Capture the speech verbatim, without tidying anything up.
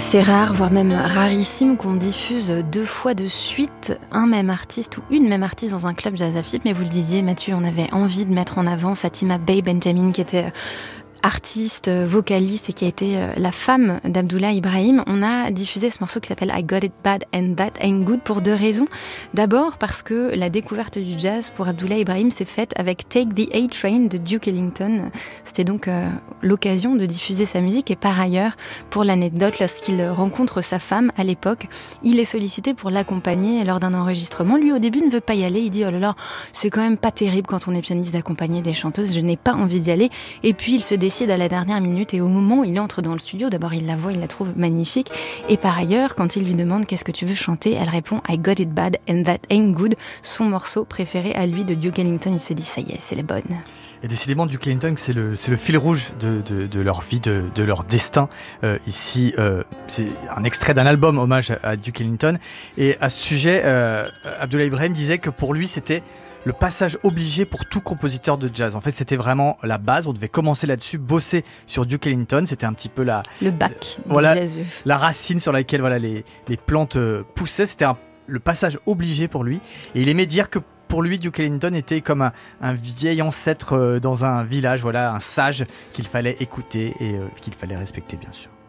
C'est rare, voire même rarissime qu'on diffuse deux fois de suite un même artiste ou une même artiste dans un club jazz à F I B. Mais vous le disiez, Mathieu, on avait envie de mettre en avant Satima Bey Benjamin, qui était artiste, vocaliste et qui a été la femme d'Abdoulaye Ibrahim. On a diffusé ce morceau qui s'appelle I Got It Bad and That Ain't Good pour deux raisons. D'abord parce que la découverte du jazz pour Abdoulaye Ibrahim s'est faite avec Take the A-Train de Duke Ellington. C'était donc euh, l'occasion de diffuser sa musique et par ailleurs, pour l'anecdote, lorsqu'il rencontre sa femme à l'époque, il est sollicité pour l'accompagner lors d'un enregistrement. Lui au début ne veut pas y aller, il dit oh là là, c'est quand même pas terrible quand on est pianiste d'accompagner des chanteuses, je n'ai pas envie d'y aller. Et puis il se décide à la dernière minute et au moment où il entre dans le studio, d'abord il la voit, il la trouve magnifique et par ailleurs quand il lui demande qu'est-ce que tu veux chanter, elle répond I Got It Bad and That Ain't Good, son morceau préféré à lui de Duke Ellington. Il se dit ça y est, c'est la bonne. Et décidément, Duke Ellington, c'est le, c'est le fil rouge de, de, de leur vie, de, de leur destin. Euh, ici, euh, c'est un extrait d'un album hommage à, à Duke Ellington. Et à ce sujet, euh, Abdoulaye Ibrahim disait que pour lui, c'était le passage obligé pour tout compositeur de jazz. En fait, c'était vraiment la base. On devait commencer là-dessus, bosser sur Duke Ellington. C'était un petit peu la... Le bac euh, voilà, du jazzeux. La racine sur laquelle voilà, les, les plantes poussaient. C'était un, le passage obligé pour lui. Et il aimait dire que pour lui, Duke Ellington était comme un, un vieil ancêtre dans un village, voilà, un sage qu'il fallait écouter et euh, qu'il fallait respecter, bien sûr.